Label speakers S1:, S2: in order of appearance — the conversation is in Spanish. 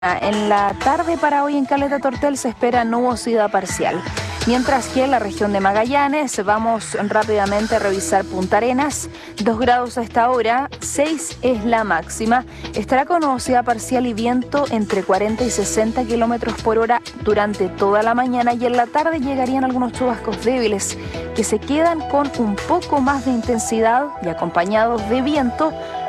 S1: En la tarde para hoy en Caleta Tortel se espera nubosidad parcial. Mientras que en la región de Magallanes vamos rápidamente a revisar Punta Arenas, 2 grados a esta hora, 6 es la máxima. Estará con nubosidad parcial y viento entre 40 y 60 kilómetros por hora durante toda la mañana, y en la tarde llegarían algunos chubascos débiles que se quedan con un poco más de intensidad y acompañados de viento